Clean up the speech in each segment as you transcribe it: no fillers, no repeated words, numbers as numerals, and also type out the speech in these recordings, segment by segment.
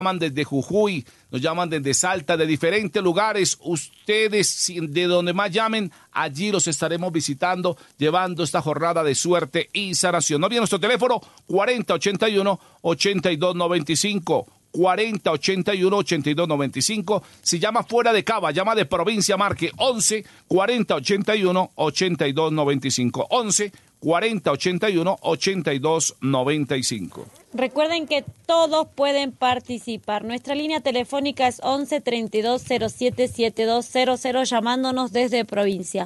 llaman desde Jujuy, nos llaman desde Salta, de diferentes lugares. Ustedes, de donde más llamen, allí los estaremos visitando, llevando esta jornada de suerte y sanación. No olviden nuestro teléfono 4081-8295. 4081-8295. Si llama fuera de Cava, llama de provincia, marque 11 4081-8295. 11 4081-8295. Recuerden que todos pueden participar. Nuestra línea telefónica es 11-3207-7200, llamándonos desde provincia.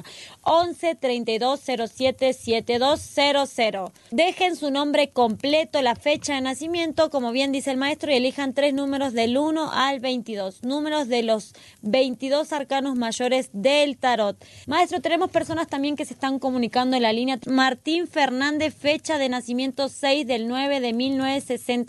11-3207-7200. Dejen su nombre completo, la fecha de nacimiento, como bien dice el maestro, y elijan 3 números del 1 al 22. Números de los 22 arcanos mayores del tarot. Maestro, tenemos personas también que se están comunicando en la línea. Martín Fernández, fecha de nacimiento 6 del 9 de 1967,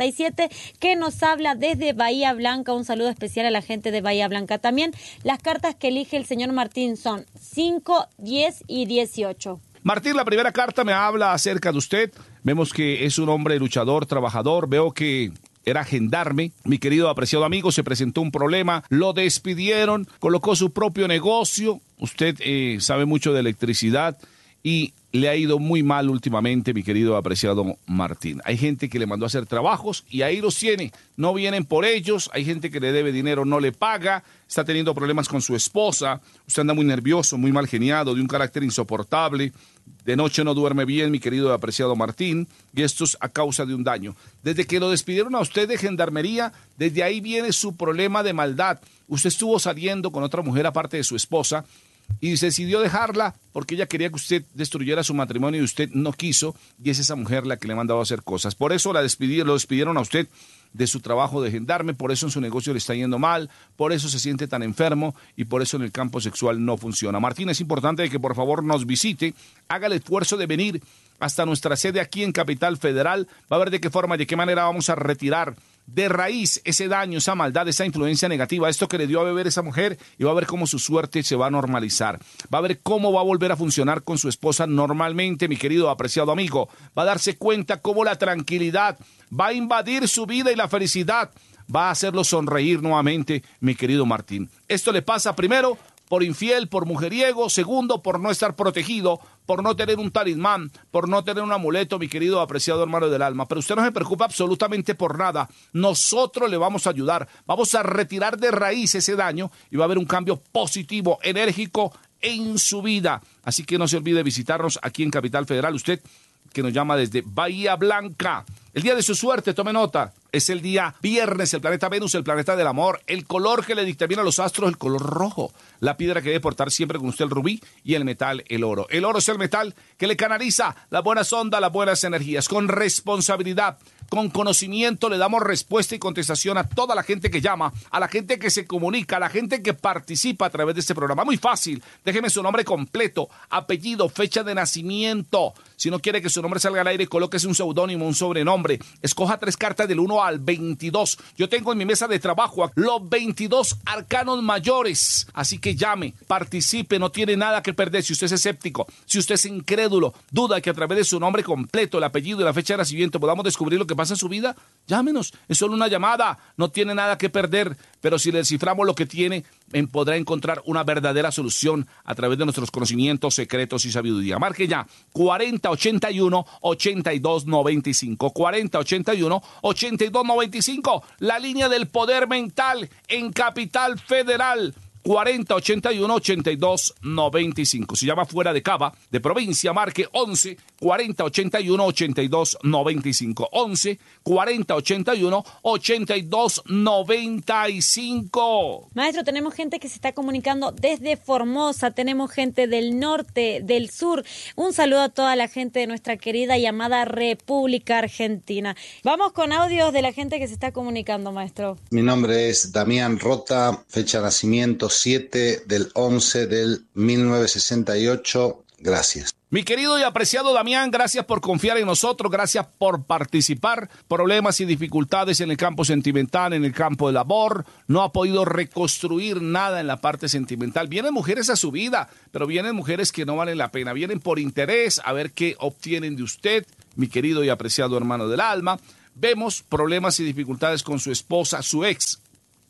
que nos habla desde Bahía Blanca. Un saludo especial a la gente de Bahía Blanca. También las cartas que elige el señor Martín son 5, 10 y 18. Martín, la primera carta me habla acerca de usted. Vemos que es un hombre luchador, trabajador. Veo que era gendarme. Mi querido apreciado amigo, se presentó un problema, lo despidieron, colocó su propio negocio. Usted sabe mucho de electricidad y le ha ido muy mal últimamente, mi querido apreciado Martín. Hay gente que le mandó a hacer trabajos y ahí los tiene. No vienen por ellos. Hay gente que le debe dinero, no le paga. Está teniendo problemas con su esposa. Usted anda muy nervioso, muy mal geniado, de un carácter insoportable. De noche no duerme bien, mi querido apreciado Martín. Y esto es a causa de un daño. Desde que lo despidieron a usted de gendarmería, desde ahí viene su problema de maldad. Usted estuvo saliendo con otra mujer aparte de su esposa y decidió dejarla porque ella quería que usted destruyera su matrimonio y usted no quiso, y es esa mujer la que le ha mandado a hacer cosas. Por eso lo despidieron a usted de su trabajo de gendarme, por eso en su negocio le está yendo mal, por eso se siente tan enfermo y por eso en el campo sexual no funciona. Martín, es importante que por favor nos visite, haga el esfuerzo de venir hasta nuestra sede aquí en Capital Federal. Va a ver de qué forma y de qué manera vamos a retirar de raíz ese daño, esa maldad, esa influencia negativa, esto que le dio a beber esa mujer, y va a ver cómo su suerte se va a normalizar. Va a ver cómo va a volver a funcionar con su esposa normalmente, mi querido apreciado amigo. Va a darse cuenta cómo la tranquilidad va a invadir su vida y la felicidad va a hacerlo sonreír nuevamente, mi querido Martín. Esto le pasa primero por infiel, por mujeriego; segundo, por no estar protegido, por no tener un talismán, por no tener un amuleto, mi querido apreciado hermano del alma. Pero usted no se preocupa absolutamente por nada. Nosotros le vamos a ayudar. Vamos a retirar de raíz ese daño y va a haber un cambio positivo, enérgico en su vida. Así que no se olvide visitarnos aquí en Capital Federal. Usted que nos llama desde Bahía Blanca. El día de su suerte, tome nota, es el día viernes, el planeta Venus, el planeta del amor. El color que le dictamina a los astros, el color rojo. La piedra que debe portar siempre con usted, el rubí, y el metal, el oro. El oro es el metal que le canaliza las buenas ondas, las buenas energías. Con responsabilidad, con conocimiento, le damos respuesta y contestación a toda la gente que llama, a la gente que se comunica, a la gente que participa a través de este programa. Muy fácil, déjeme su nombre completo, apellido, fecha de nacimiento. Si no quiere que su nombre salga al aire, colóquese un seudónimo, un sobrenombre. Escoja 3 cartas del 1 al 22. Yo tengo en mi mesa de trabajo los 22 arcanos mayores. Así que llame, participe, no tiene nada que perder. Si usted es escéptico, si usted es incrédulo, duda que a través de su nombre completo, el apellido y la fecha de nacimiento podamos descubrir lo que pasa en su vida, llámenos. Es solo una llamada, no tiene nada que perder. Pero si le desciframos lo que tiene, podrá encontrar una verdadera solución a través de nuestros conocimientos, secretos y sabiduría. Marque ya 4081-8295. 4081-8295. La línea del poder mental en Capital Federal. 4081-8295. Si llama fuera de Cava, de provincia, marque 11 4081-8295. 11 4081-8295. Maestro, tenemos gente que se está comunicando desde Formosa, tenemos gente del norte, del sur. Un saludo a toda la gente de nuestra querida y amada República Argentina. Vamos con audios de la gente que se está comunicando, maestro. Mi nombre es Damián Rota, fecha de nacimiento 7 del 11 del 1968. Gracias. Mi querido y apreciado Damián, gracias por confiar en nosotros, gracias por participar. Problemas y dificultades en el campo sentimental, en el campo del amor. No ha podido reconstruir nada en la parte sentimental. Vienen mujeres a su vida, pero vienen mujeres que no valen la pena. Vienen por interés, a ver qué obtienen de usted, mi querido y apreciado hermano del alma. Vemos problemas y dificultades con su esposa, su ex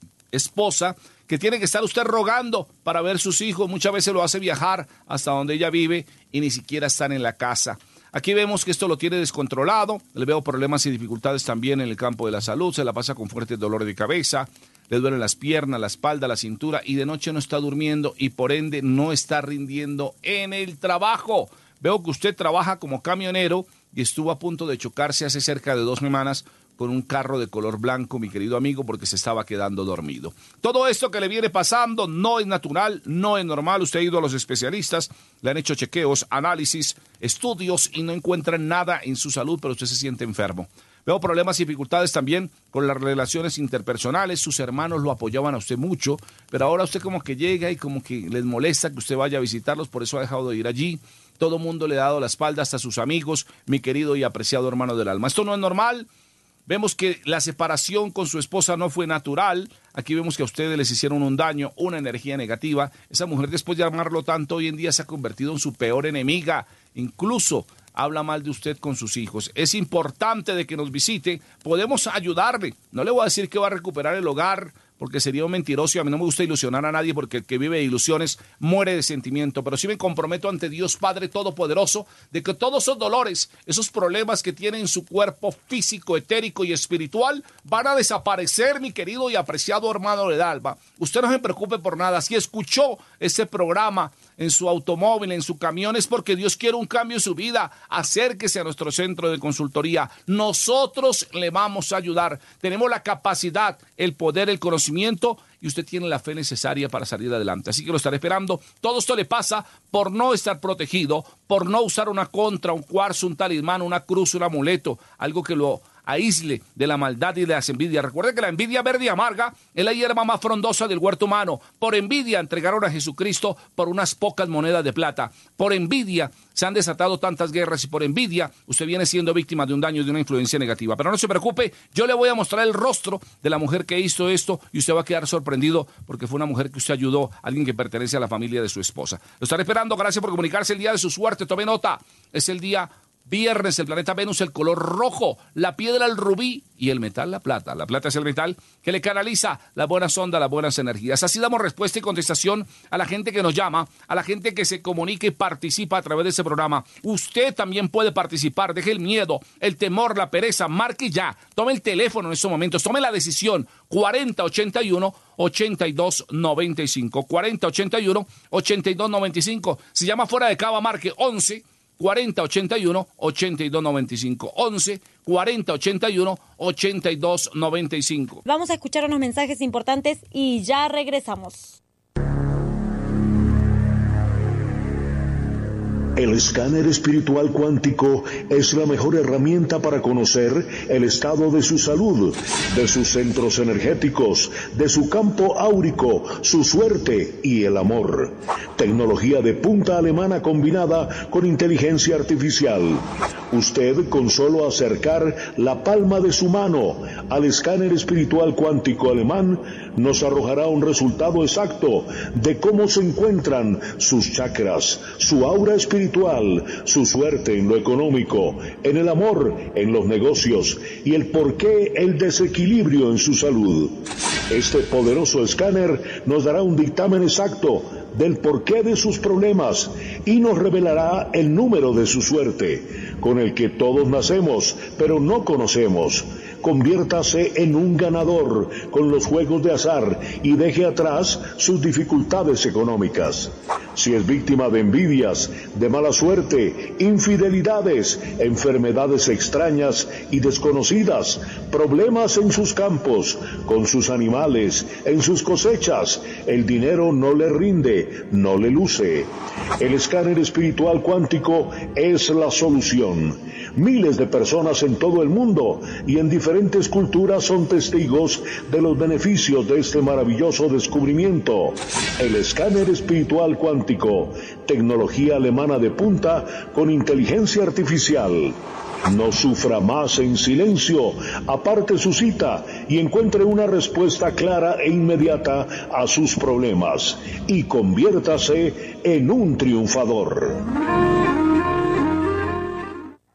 esposa, que tiene que estar usted rogando para ver sus hijos. Muchas veces lo hace viajar hasta donde ella vive y ni siquiera están en la casa. Aquí vemos que esto lo tiene descontrolado. Le veo problemas y dificultades también en el campo de la salud. Se la pasa con fuertes dolores de cabeza, le duelen las piernas, la espalda, la cintura, y de noche no está durmiendo y por ende no está rindiendo en el trabajo. Veo que usted trabaja como camionero y estuvo a punto de chocarse hace cerca de 2 semanas con un carro de color blanco, mi querido amigo, porque se estaba quedando dormido. Todo esto que le viene pasando no es natural, no es normal. Usted ha ido a los especialistas, le han hecho chequeos, análisis, estudios y no encuentran nada en su salud, pero usted se siente enfermo. Veo problemas y dificultades también con las relaciones interpersonales. Sus hermanos lo apoyaban a usted mucho, pero ahora usted como que llega y como que les molesta que usted vaya a visitarlos, por eso ha dejado de ir allí. Todo mundo le ha dado la espalda, hasta sus amigos, mi querido y apreciado hermano del alma. Esto no es normal. Vemos que la separación con su esposa no fue natural. Aquí vemos que a ustedes les hicieron un daño, una energía negativa. Esa mujer, después de amarlo tanto, hoy en día se ha convertido en su peor enemiga. Incluso habla mal de usted con sus hijos. Es importante de que nos visite. Podemos ayudarle. No le voy a decir que va a recuperar el hogar, porque sería un mentiroso y a mí no me gusta ilusionar a nadie, porque el que vive de ilusiones muere de sentimiento. Pero sí me comprometo ante Dios Padre Todopoderoso de que todos esos dolores, esos problemas que tiene en su cuerpo físico, etérico y espiritual van a desaparecer, mi querido y apreciado hermano del alma. Usted no se preocupe por nada. Si escuchó ese programa en su automóvil, en su camión, es porque Dios quiere un cambio en su vida. Acérquese a nuestro centro de consultoría. Nosotros le vamos a ayudar. Tenemos la capacidad, el poder, el conocimiento, y usted tiene la fe necesaria para salir adelante. Así que lo estaré esperando. Todo esto le pasa por no estar protegido, por no usar una contra, un cuarzo, un talismán, una cruz, un amuleto, algo que lo aísle de la maldad y de las envidias. Recuerde que la envidia verde y amarga es la hierba más frondosa del huerto humano. Por envidia entregaron a Jesucristo por unas pocas monedas de plata. Por envidia se han desatado tantas guerras y por envidia usted viene siendo víctima de un daño y de una influencia negativa. Pero no se preocupe, yo le voy a mostrar el rostro de la mujer que hizo esto y usted va a quedar sorprendido porque fue una mujer que usted ayudó, alguien que pertenece a la familia de su esposa. Lo estaré esperando. Gracias por comunicarse el día de su suerte. Tome nota. Es el día viernes, el planeta Venus, el color rojo, la piedra, el rubí y el metal, la plata. La plata es el metal que le canaliza las buenas ondas, las buenas energías. Así damos respuesta y contestación a la gente que nos llama, a la gente que se comunica y participa a través de ese programa. Usted también puede participar. Deje el miedo, el temor, la pereza. Marque ya. Tome el teléfono en estos momentos. Tome la decisión. 4081-8295. 4081-8295. Si llama fuera de Cava, marque 11 4081-8295. 11 4081-8295. Vamos a escuchar unos mensajes importantes y ya regresamos. El escáner espiritual cuántico es la mejor herramienta para conocer el estado de su salud, de sus centros energéticos, de su campo áurico, su suerte y el amor. Tecnología de punta alemana combinada con inteligencia artificial. Usted, con solo acercar la palma de su mano al escáner espiritual cuántico alemán, nos arrojará un resultado exacto de cómo se encuentran sus chakras, su aura espiritual, su suerte en lo económico, en el amor, en los negocios y el porqué el desequilibrio en su salud. Este poderoso escáner nos dará un dictamen exacto del porqué de sus problemas y nos revelará el número de su suerte, con el que todos nacemos, pero no conocemos. Conviértase en un ganador con los juegos de azar y deje atrás sus dificultades económicas. Si es víctima de envidias, de mala suerte, infidelidades, enfermedades extrañas y desconocidas, problemas en sus campos, con sus animales, en sus cosechas, el dinero no le rinde, no le luce. El escáner espiritual cuántico es la solución. Miles de personas en todo el mundo y en diferentes culturas son testigos de los beneficios de este maravilloso descubrimiento. El escáner espiritual cuántico, tecnología alemana de punta con inteligencia artificial. No sufra más en silencio, aparte su cita y encuentre una respuesta clara e inmediata a sus problemas y conviértase en un triunfador.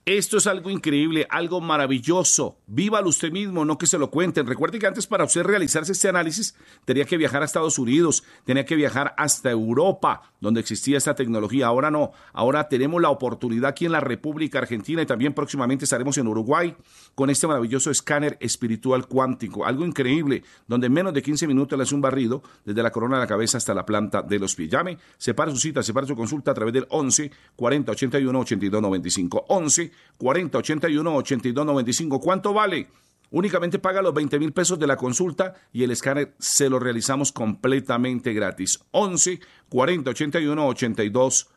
Esto es algo increíble, algo maravilloso. Vívalo usted mismo, no que se lo cuenten. Recuerde que antes para usted realizarse este análisis tenía que viajar a Estados Unidos, tenía que viajar hasta Europa, donde existía esta tecnología. Ahora no, ahora tenemos la oportunidad aquí en la República Argentina y también próximamente estaremos en Uruguay con este maravilloso escáner espiritual cuántico. Algo increíble, donde en menos de 15 minutos le hace un barrido desde la corona de la cabeza hasta la planta de los pies. Llame, separe su cita, separe su consulta a través del 11 40 81 82 95. 11 40 81 82 95. ¿Cuánto vale? Únicamente paga los 20,000 pesos de la consulta y el escáner se lo realizamos completamente gratis. 11 40 81 82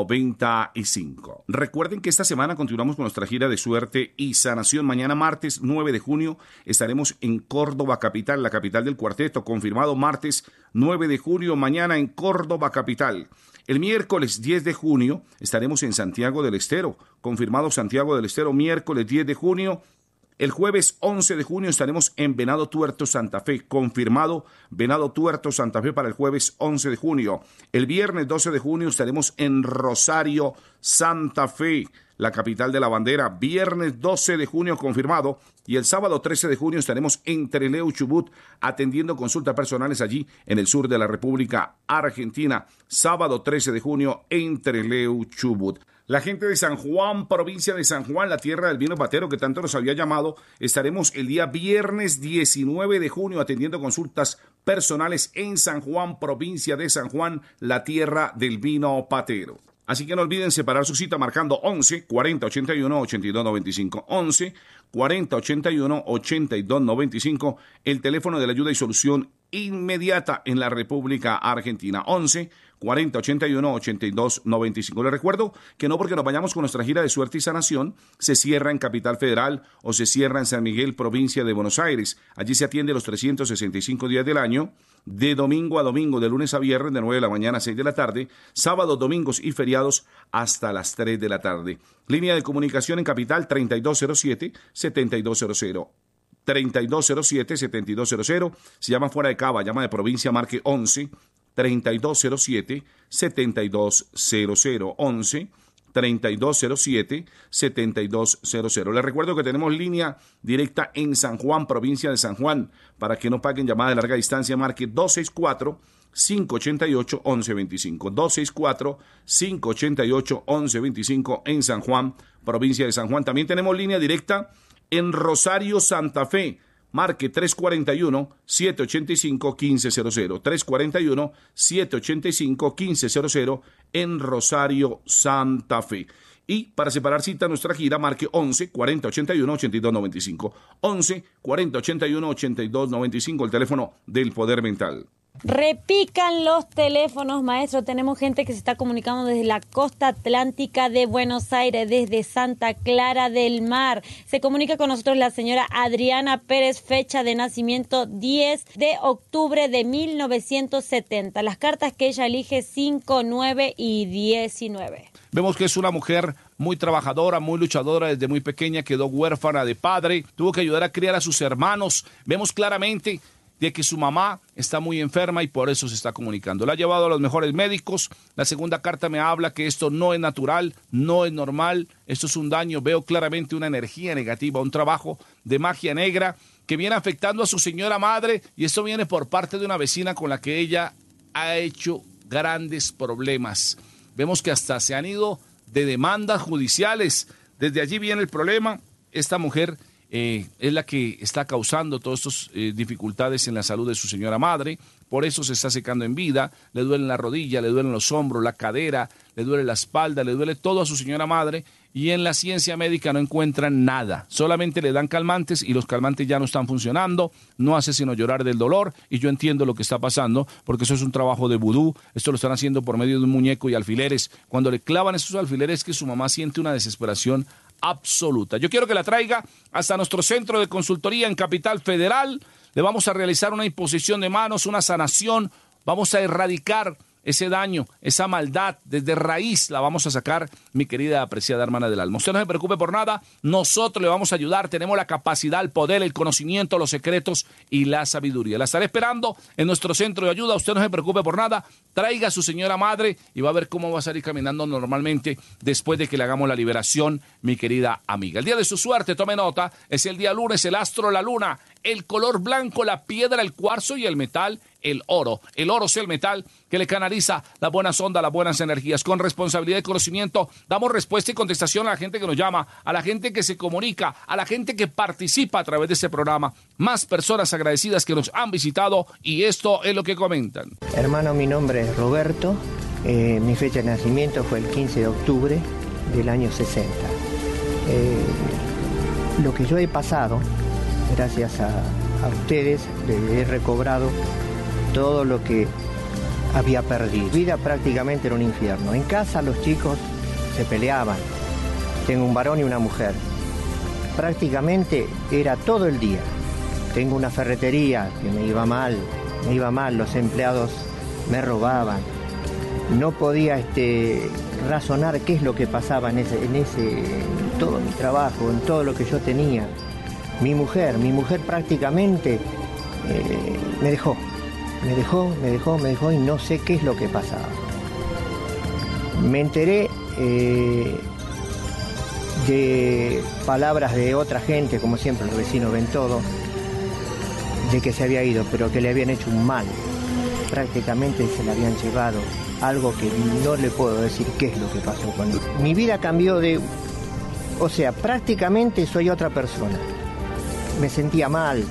95. Recuerden que esta semana continuamos con nuestra gira de suerte y sanación. Mañana martes 9 de junio estaremos en Córdoba capital, la capital del cuarteto. Confirmado martes 9 de junio, mañana en Córdoba capital. El miércoles 10 de junio estaremos en Santiago del Estero. Confirmado Santiago del Estero, miércoles 10 de junio. El jueves 11 de junio estaremos en Venado Tuerto, Santa Fe. Confirmado Venado Tuerto, Santa Fe para el jueves 11 de junio. El viernes 12 de junio estaremos en Rosario, Santa Fe, la capital de la bandera. Viernes 12 de junio confirmado. Y el sábado 13 de junio estaremos en Trelew, Chubut, atendiendo consultas personales allí en el sur de la República Argentina. Sábado 13 de junio en Trelew, Chubut. La gente de San Juan, provincia de San Juan, la tierra del vino patero que tanto nos había llamado, estaremos el día viernes 19 de junio atendiendo consultas personales en San Juan, provincia de San Juan, la tierra del vino patero. Así que no olviden separar su cita marcando 11 40 81 82 95. 11 40 81 82 95, el teléfono de la ayuda y solución inmediata en la República Argentina. 11 40 81 82 95. Les recuerdo que no porque nos vayamos con nuestra gira de suerte y sanación se cierra en Capital Federal o se cierra en San Miguel, provincia de Buenos Aires. Allí se atiende los 365 días del año, de domingo a domingo, de lunes a viernes, de 9 de la mañana a 6 de la tarde, sábados, domingos y feriados hasta las 3 de la tarde. Línea de comunicación en Capital 3207-7200. 3207-7200. Si llama fuera de Cava, llama de provincia, marque 11 3207-7200. 11 3207-7200. Les recuerdo que tenemos línea directa en San Juan, provincia de San Juan. Para que no paguen llamada de larga distancia, marque 264-588-1125. 264-588-1125 en San Juan, provincia de San Juan. También tenemos línea directa en Rosario, Santa Fe. Marque 341-785-1500. 341-785-1500 en Rosario, Santa Fe. Y para separar cita a nuestra gira, marque 11 40 81 82 95. 11 40 81 82 95, el teléfono del Poder Mental. Repican los teléfonos, maestro. Tenemos gente que se está comunicando desde la costa atlántica de Buenos Aires, desde Santa Clara del Mar. Se comunica con nosotros la señora Adriana Pérez, fecha de nacimiento 10 de octubre de 1970. Las cartas que ella elige 5, 9 y 19. Vemos que es una mujer muy trabajadora, muy luchadora desde muy pequeña, quedó huérfana de padre, tuvo que ayudar a criar a sus hermanos. Vemos claramente de que su mamá está muy enferma y por eso se está comunicando. La ha llevado a los mejores médicos. La segunda carta me habla que esto no es natural, no es normal, esto es un daño. Veo claramente una energía negativa, un trabajo de magia negra que viene afectando a su señora madre, y esto viene por parte de una vecina con la que ella ha hecho grandes problemas. Vemos que hasta se han ido de demandas judiciales. Desde allí viene el problema. Esta mujer es la que está causando todas estas dificultades en la salud de su señora madre. Por eso se está secando en vida. Le duelen la rodilla, le duelen los hombros, la cadera, le duele la espalda, le duele todo a su señora madre. Y en la ciencia médica no encuentran nada. Solamente le dan calmantes y los calmantes ya no están funcionando. No hace sino llorar del dolor. Y yo entiendo lo que está pasando porque eso es un trabajo de vudú. Esto lo están haciendo por medio de un muñeco y alfileres. Cuando le clavan esos alfileres, que su mamá siente una desesperación absoluta. Yo quiero que la traiga hasta nuestro centro de consultoría en Capital Federal. Le vamos a realizar una imposición de manos, una sanación. Vamos a erradicar ese daño, esa maldad, desde raíz la vamos a sacar, mi querida apreciada hermana del alma. Usted no se preocupe por nada, nosotros le vamos a ayudar, tenemos la capacidad, el poder, el conocimiento, los secretos y la sabiduría. La estaré esperando en nuestro centro de ayuda, usted no se preocupe por nada, traiga a su señora madre y va a ver cómo va a salir caminando normalmente después de que le hagamos la liberación, mi querida amiga. El día de su suerte, tome nota, es el día lunes, el astro, la luna, el color blanco, la piedra, el cuarzo y el metal, el oro. El oro es el metal que le canaliza las buenas ondas, las buenas energías. Con responsabilidad y conocimiento damos respuesta y contestación a la gente que nos llama, a la gente que se comunica, a la gente que participa a través de este programa. Más personas agradecidas que nos han visitado y esto es lo que comentan. Hermano, mi nombre es Roberto. Mi fecha de nacimiento fue el 15 de octubre del año 60. Lo que yo he pasado, gracias a ustedes, he recobrado todo lo que había perdido. Mi vida prácticamente era un infierno. En casa los chicos se peleaban. Tengo un varón y una mujer. Prácticamente era todo el día. Tengo una ferretería que me iba mal, los empleados me robaban. No podía razonar qué es lo que pasaba en todo mi trabajo, en todo lo que yo tenía. Mi mujer prácticamente me dejó y no sé qué es lo que pasaba. Me enteré de palabras de otra gente, como siempre los vecinos ven todo, de que se había ido, pero que le habían hecho un mal. Prácticamente se la habían llevado, algo que no le puedo decir qué es lo que pasó con él. Mi vida cambió prácticamente soy otra persona. Me sentía mal,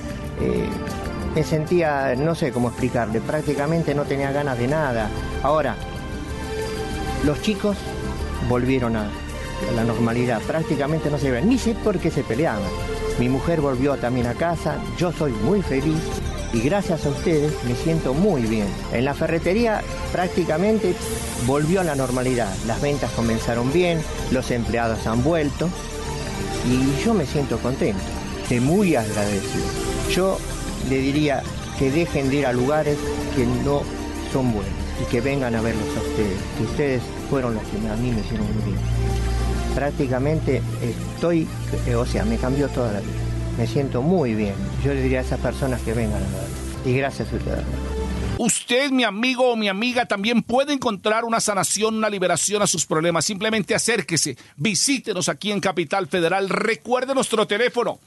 no sé cómo explicarle, prácticamente no tenía ganas de nada. Ahora, los chicos volvieron a la normalidad, prácticamente no se ven, ni sé por qué se peleaban. Mi mujer volvió también a casa, yo soy muy feliz y gracias a ustedes me siento muy bien. En la ferretería prácticamente volvió a la normalidad, las ventas comenzaron bien, los empleados han vuelto y yo me siento contento, muy agradecido. Yo le diría que dejen de ir a lugares que no son buenos y que vengan a verlos a ustedes, que ustedes fueron los que a mí me hicieron muy bien. Prácticamente me cambió toda la vida. Me siento muy bien. Yo le diría a esas personas que vengan a verlo. Y gracias a ustedes. Usted, mi amigo o mi amiga, también puede encontrar una sanación, una liberación a sus problemas. Simplemente acérquese, visítenos aquí en Capital Federal. Recuerde nuestro teléfono.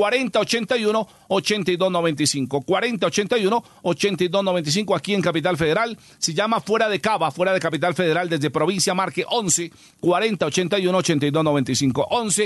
4081-8295, 4081-8295 aquí en Capital Federal. Si llama fuera de Cava, fuera de Capital Federal, desde provincia, marque 11-4081-8295,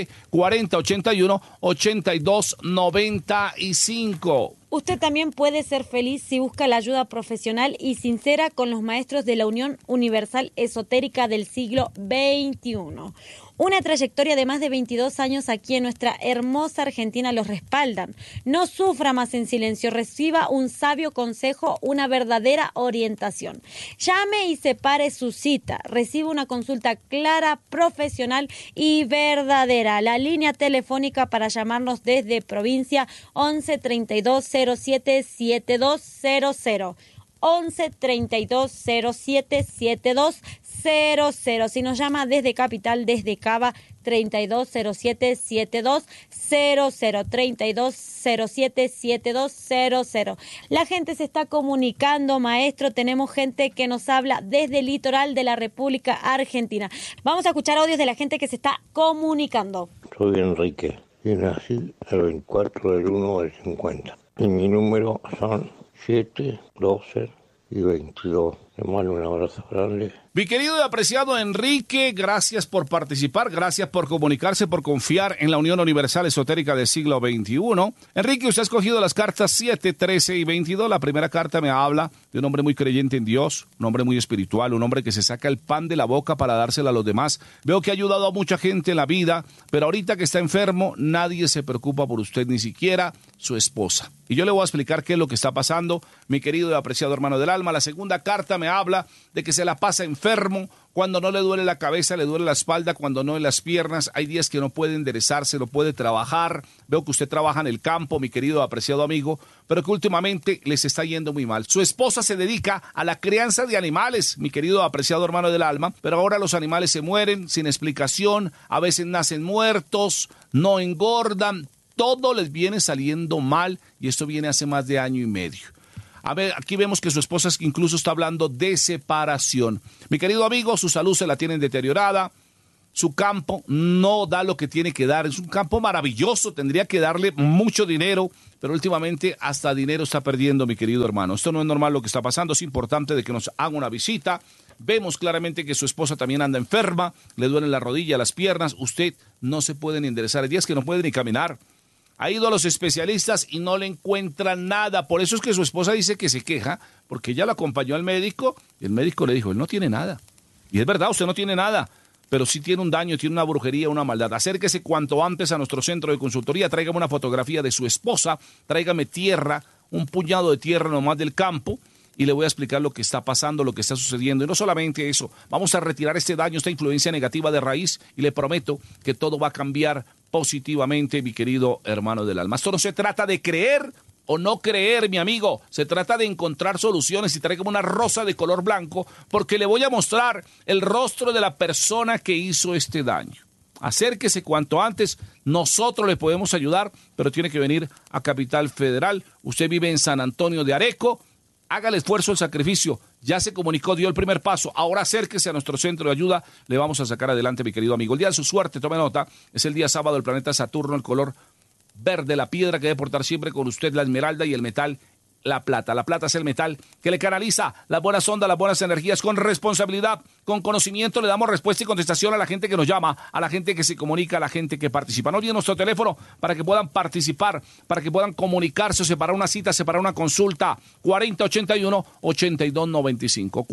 11-4081-8295. Usted también puede ser feliz si busca la ayuda profesional y sincera con los maestros de la Unión Universal Esotérica del siglo XXI. Una trayectoria de más de 22 años aquí en nuestra hermosa Argentina los respaldan. No sufra más en silencio, reciba un sabio consejo, una verdadera orientación. Llame y separe su cita, reciba una consulta clara, profesional y verdadera. La línea telefónica para llamarnos desde provincia 11 32 07 7200. 11 32 07 7200. Si nos llama desde Capital, desde Cava, 3207 7200, 3207 7200. La gente se está comunicando, maestro. Tenemos gente que nos habla desde el litoral de la República Argentina. Vamos a escuchar audios de la gente que se está comunicando. Soy Enrique y nací el 24 del 1 del 50. Y mi número son 7, 12 y 22. Le mando un abrazo grande. Mi querido y apreciado Enrique, gracias por participar, gracias por comunicarse, por confiar en la Unión Universal Esotérica del siglo XXI. Enrique, usted ha escogido las cartas 7, 13 y 22. La primera carta me habla de un hombre muy creyente en Dios, un hombre muy espiritual, un hombre que se saca el pan de la boca para dárselo a los demás. Veo que ha ayudado a mucha gente en la vida, pero ahorita que está enfermo, nadie se preocupa por usted, ni siquiera su esposa. Y yo le voy a explicar qué es lo que está pasando, mi querido y apreciado hermano del alma. La segunda carta me me habla de que se la pasa enfermo. Cuando no le duele la cabeza, le duele la espalda, cuando no en las piernas. Hay días que no puede enderezarse, no puede trabajar. Veo que usted trabaja en el campo, mi querido apreciado amigo, pero que últimamente les está yendo muy mal. Su esposa se dedica a la crianza de animales, mi querido apreciado hermano del alma, pero ahora los animales se mueren sin explicación, a veces nacen muertos, no engordan, todo les viene saliendo mal y esto viene hace más de año y medio. A ver, aquí vemos que su esposa incluso está hablando de separación. Mi querido amigo, su salud se la tienen deteriorada, su campo no da lo que tiene que dar, es un campo maravilloso, tendría que darle mucho dinero, pero últimamente hasta dinero está perdiendo, mi querido hermano. Esto no es normal lo que está pasando, es importante de que nos haga una visita. Vemos claramente que su esposa también anda enferma, le duelen la rodilla, las piernas, usted no se puede ni enderezar, hay días que no puede ni caminar. Ha ido a los especialistas y no le encuentran nada. Por eso es que su esposa dice que se queja, porque ella lo acompañó al médico y el médico le dijo, él no tiene nada. Y es verdad, usted no tiene nada, pero sí tiene un daño, tiene una brujería, una maldad. Acérquese cuanto antes a nuestro centro de consultoría, tráigame una fotografía de su esposa, tráigame tierra, un puñado de tierra nomás del campo, y le voy a explicar lo que está pasando, lo que está sucediendo. Y no solamente eso, vamos a retirar este daño, esta influencia negativa de raíz, y le prometo que todo va a cambiar positivamente, mi querido hermano del alma. Esto no se trata de creer o no creer, mi amigo. Se trata de encontrar soluciones y tráigame una rosa de color blanco, porque le voy a mostrar el rostro de la persona que hizo este daño. Acérquese cuanto antes, nosotros le podemos ayudar, pero tiene que venir a Capital Federal. Usted vive en San Antonio de Areco, haga el esfuerzo, el sacrificio, ya se comunicó, dio el primer paso, ahora acérquese a nuestro centro de ayuda, le vamos a sacar adelante, mi querido amigo. El día de su suerte, tome nota, es el día sábado, el planeta Saturno, el color verde, la piedra que debe portar siempre con usted, la esmeralda, y el metal, la plata. La plata es el metal que le canaliza las buenas ondas, las buenas energías con responsabilidad, con conocimiento. Le damos respuesta y contestación a la gente que nos llama, a la gente que se comunica, a la gente que participa. No olviden nuestro teléfono para que puedan participar, para que puedan comunicarse o separar una cita, separar una consulta. 4081-8295.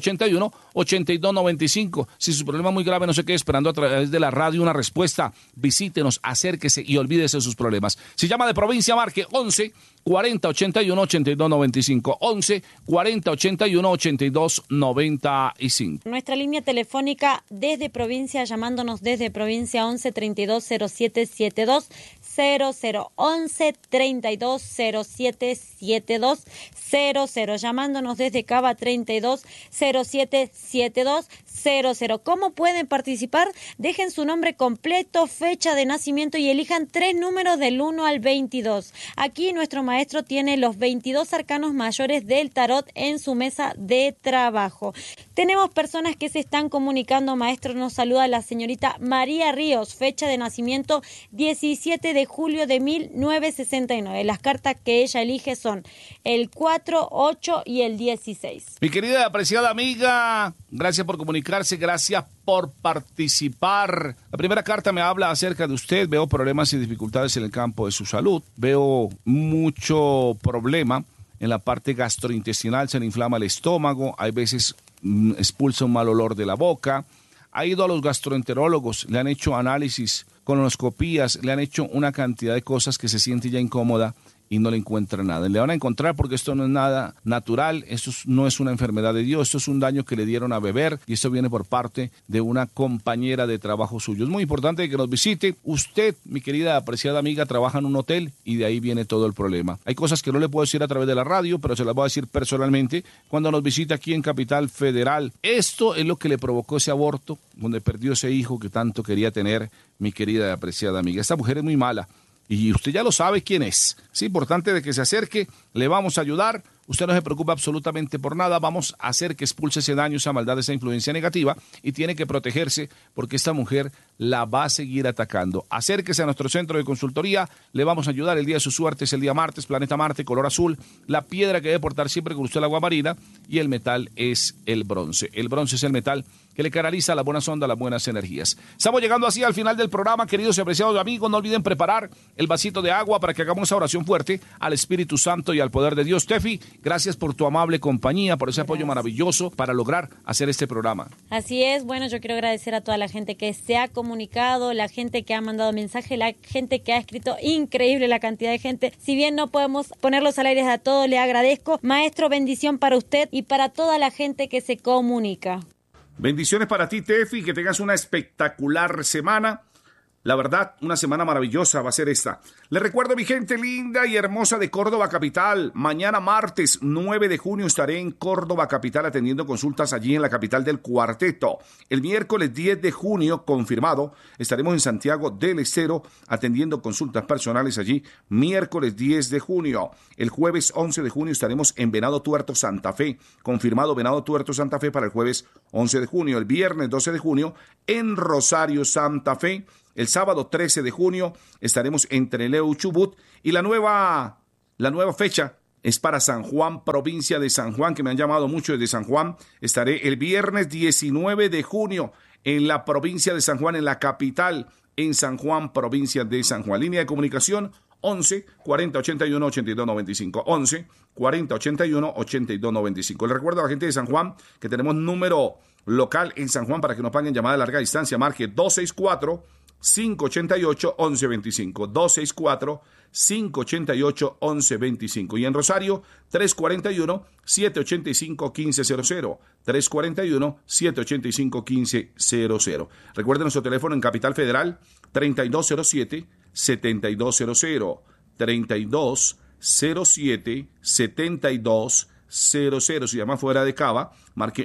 4081-8295. Si su problema es muy grave, no se quede esperando a través de la radio una respuesta. Visítenos, acérquese y olvídese de sus problemas. Si llama de provincia, marque 11 40 81 82 95. 11 40 81 82 95. Nuestra línea telefónica desde provincia, llamándonos desde provincia, 11 32 07 72 00 11 32 07 72 00. Llamándonos desde Cava, 32 07 72 00. ¿Cómo pueden participar? Dejen su nombre completo, fecha de nacimiento y elijan 3 números del 1 al 22. Aquí nuestro maestro tiene los 22 arcanos mayores del tarot en su mesa de trabajo. Tenemos personas que se están comunicando, maestro. Nos saluda la señorita María Ríos, fecha de nacimiento 17 de julio de 1969. Las cartas que ella elige son el 4, 8 y el 16. Mi querida y apreciada amiga, gracias por comunicarse, gracias por participar. La primera carta me habla acerca de usted. Veo problemas y dificultades en el campo de su salud. Veo mucho problema en la parte gastrointestinal, se le inflama el estómago, hay veces expulsa un mal olor de la boca. Ha ido a los gastroenterólogos, le han hecho análisis, colonoscopías, le han hecho una cantidad de cosas que se siente ya incómoda y no le encuentra nada. Le van a encontrar porque esto no es nada natural, esto no es una enfermedad de Dios, esto es un daño que le dieron a beber y esto viene por parte de una compañera de trabajo suyo. Es muy importante que nos visite. Usted, mi querida apreciada amiga, trabaja en un hotel y de ahí viene todo el problema. Hay cosas que no le puedo decir a través de la radio, pero se las voy a decir personalmente cuando nos visita aquí en Capital Federal. Esto es lo que le provocó ese aborto, donde perdió ese hijo que tanto quería tener, mi querida y apreciada amiga. Esta mujer es muy mala. Y usted ya lo sabe quién es. Es importante de que se acerque, le vamos a ayudar. Usted no se preocupe absolutamente por nada. Vamos a hacer que expulse ese daño, esa maldad, esa influencia negativa. Y tiene que protegerse porque esta mujer la va a seguir atacando. Acérquese a nuestro centro de consultoría. Le vamos a ayudar. El día de su suerte es el día martes, planeta Marte, color azul. La piedra que debe portar siempre con usted el agua marina. Y el metal es el bronce. El bronce es el metal que le canaliza las buenas ondas, las buenas energías. Estamos llegando así al final del programa, queridos y apreciados amigos. No olviden preparar el vasito de agua para que hagamos esa oración fuerte al Espíritu Santo y al poder de Dios. Tefi, gracias por tu amable compañía, por ese apoyo maravilloso para lograr hacer este programa. Así es, bueno, yo quiero agradecer a toda la gente que se ha comunicado, la gente que ha mandado mensaje, la gente que ha escrito, increíble la cantidad de gente. Si bien no podemos ponerlos al aire a todos, le agradezco. Maestro, bendición para usted y para toda la gente que se comunica. Bendiciones para ti, Tefi, que tengas una espectacular semana. La verdad, una semana maravillosa va a ser esta. Les recuerdo, mi gente linda y hermosa de Córdoba Capital, mañana martes 9 de junio estaré en Córdoba Capital atendiendo consultas allí en la capital del Cuarteto. El miércoles 10 de junio, confirmado, estaremos en Santiago del Estero atendiendo consultas personales allí, miércoles 10 de junio. El jueves 11 de junio estaremos en Venado Tuerto, Santa Fe. Confirmado Venado Tuerto, Santa Fe para el jueves 11 de junio. El viernes 12 de junio en Rosario, Santa Fe. El sábado 13 de junio estaremos en Trelew, Chubut, y la nueva fecha es para San Juan, provincia de San Juan, que me han llamado mucho desde San Juan. Estaré el viernes 19 de junio en la provincia de San Juan, en la capital, en San Juan, provincia de San Juan. Línea de comunicación 11 40 81 82 95. 11 40 81 82 95. Le recuerdo a la gente de San Juan que tenemos número local en San Juan para que nos paguen llamada de larga distancia. Marque 264-588-1125, 264-588-1125. Y en Rosario, 341-785-1500, 341-785-1500. Recuerden nuestro teléfono en Capital Federal, 3207-7200, 3207-7200. Si llama fuera de Cava, marque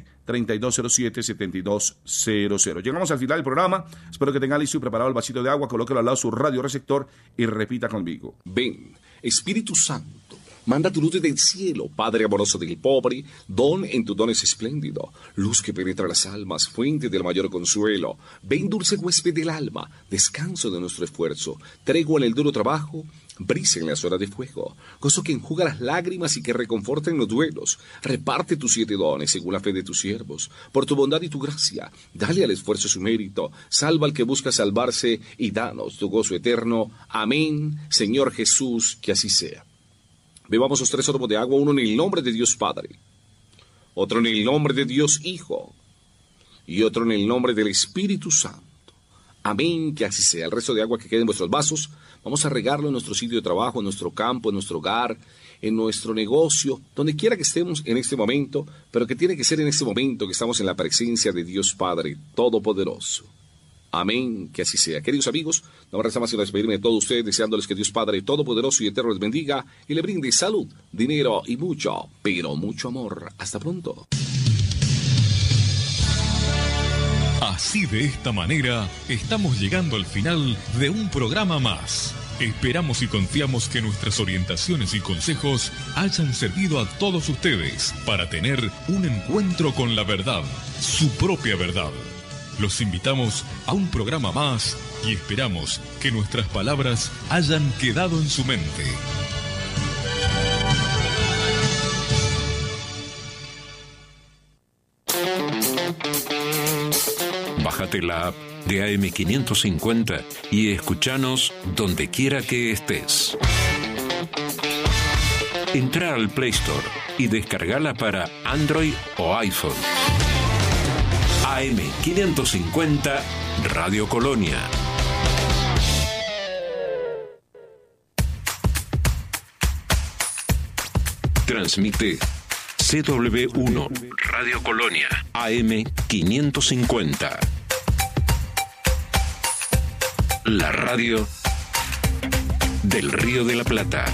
11-3207-7200. Llegamos al final del programa. Espero que tenga listo y preparado el vasito de agua. Colóquelo al lado de su radio receptor y repita conmigo. Ven, Espíritu Santo, manda tu luz desde el cielo, Padre amoroso del pobre, don en tu don es espléndido, luz que penetra las almas, fuente del mayor consuelo. Ven, dulce huésped del alma, descanso de nuestro esfuerzo, tregua en el duro trabajo, brisa en las horas de fuego, gozo que enjuga las lágrimas y que reconforta en los duelos. Reparte tus 7 dones según la fe de tus siervos, por tu bondad y tu gracia, dale al esfuerzo su mérito, salva al que busca salvarse y danos tu gozo eterno. Amén, Señor Jesús, que así sea. Bebamos los 3 sorbos de agua, uno en el nombre de Dios Padre, otro en el nombre de Dios Hijo y otro en el nombre del Espíritu Santo. Amén, que así sea. El resto de agua que quede en vuestros vasos, vamos a regarlo en nuestro sitio de trabajo, en nuestro campo, en nuestro hogar, en nuestro negocio, donde quiera que estemos en este momento, pero que tiene que ser en este momento que estamos en la presencia de Dios Padre Todopoderoso. Amén, que así sea. Queridos amigos, no me resta más que despedirme de todos ustedes, deseándoles que Dios Padre Todopoderoso y Eterno les bendiga y le brinde salud, dinero y mucho, pero mucho amor. Hasta pronto. Así, de esta manera, estamos llegando al final de un programa más. Esperamos y confiamos que nuestras orientaciones y consejos hayan servido a todos ustedes para tener un encuentro con la verdad, su propia verdad. Los invitamos a un programa más y esperamos que nuestras palabras hayan quedado en su mente. Bájate la app de AM550 y escúchanos donde quiera que estés. Entra al Play Store y descargala para Android o iPhone. AM550 Radio Colonia. Transmite CW1 Radio Colonia AM550. La radio del Río de la Plata.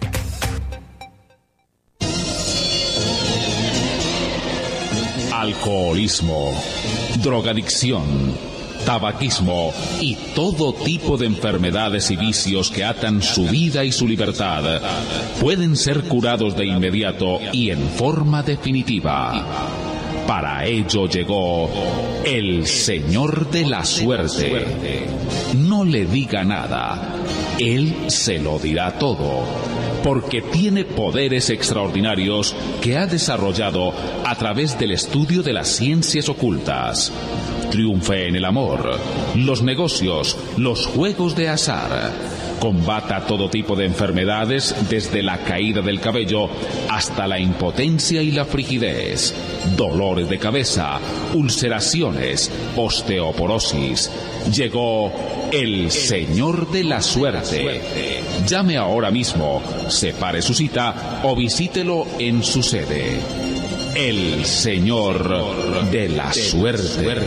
Alcoholismo, drogadicción, tabaquismo y todo tipo de enfermedades y vicios que atan su vida y su libertad pueden ser curados de inmediato y en forma definitiva. Para ello llegó el Señor de la Suerte. No le diga nada, Él se lo dirá todo. porque tiene poderes extraordinarios que ha desarrollado a través del estudio de las ciencias ocultas. Triunfe en el amor, los negocios, los juegos de azar. Combata todo tipo de enfermedades, desde la caída del cabello hasta la impotencia y la frigidez, dolores de cabeza, ulceraciones, osteoporosis. Llegó el Señor de la Suerte. Llame ahora mismo, separe su cita o visítelo en su sede. El Señor de la Suerte.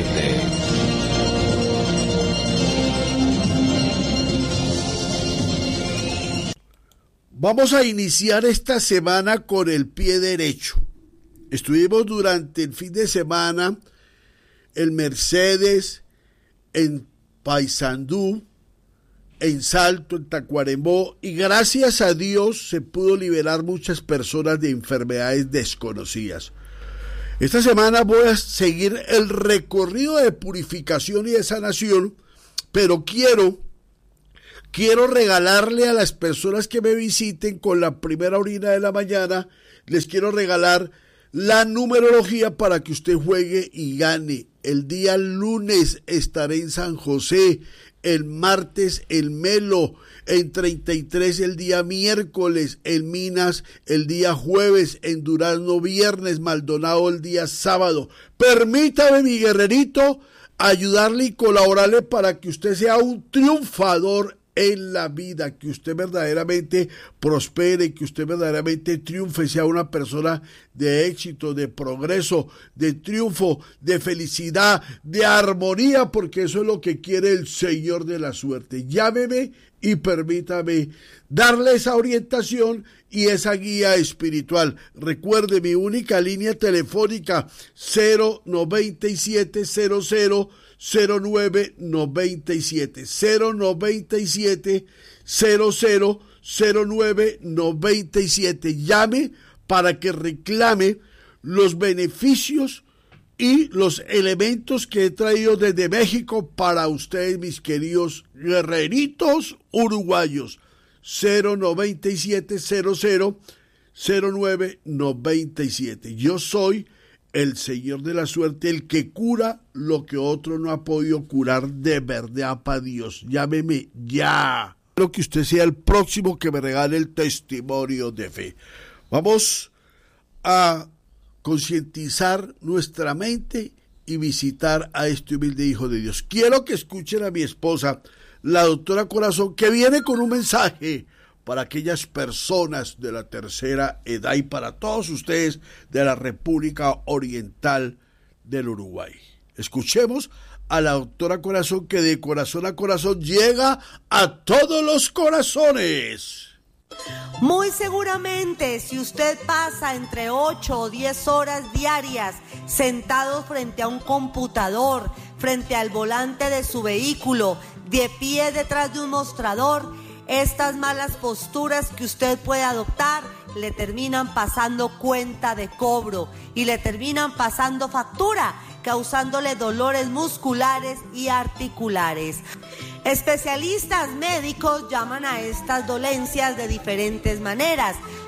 Vamos a iniciar esta semana con el pie derecho. Estuvimos durante el fin de semana en Mercedes, en Paysandú, en Salto, en Tacuarembó, y gracias a Dios se pudo liberar muchas personas de enfermedades desconocidas. Esta semana voy a seguir el recorrido de purificación y de sanación, pero quiero regalarle a las personas que me visiten con la primera orina de la mañana, les quiero regalar la numerología para que usted juegue y gane. El día lunes estaré en San José, el martes en Melo, en 33 el día miércoles, en Minas el día jueves, en Durazno viernes, Maldonado el día sábado. Permítame, mi guerrerito, ayudarle y colaborarle para que usted sea un triunfador en la vida, que usted verdaderamente prospere, que usted verdaderamente triunfe, sea una persona de éxito, de progreso, de triunfo, de felicidad, de armonía, porque eso es lo que quiere el Señor de la Suerte. Llámeme y permítame darle esa orientación y esa guía espiritual. Recuerde mi única línea telefónica 09700 0997 0997. Llame para que reclame los beneficios y los elementos que he traído desde México para ustedes, mis queridos guerreritos uruguayos. 09700 0997. Yo soy el Señor de la Suerte, el que cura lo que otro no ha podido curar, de verdad, para Dios. Llámeme ya. Espero que usted sea el próximo que me regale el testimonio de fe. Vamos a concientizar nuestra mente y visitar a este humilde hijo de Dios. Quiero que escuchen a mi esposa, la doctora Corazón, que viene con un mensaje para aquellas personas de la tercera edad y para todos ustedes de la República Oriental del Uruguay. Escuchemos a la doctora Corazón, que de corazón a corazón llega a todos los corazones. Muy seguramente, si usted pasa entre 8 o 10 horas diarias sentado frente a un computador, frente al volante de su vehículo, de pie detrás de un mostrador, estas malas posturas que usted puede adoptar le terminan pasando cuenta de cobro y le terminan pasando factura, causándole dolores musculares y articulares. Especialistas médicos llaman a estas dolencias de diferentes maneras.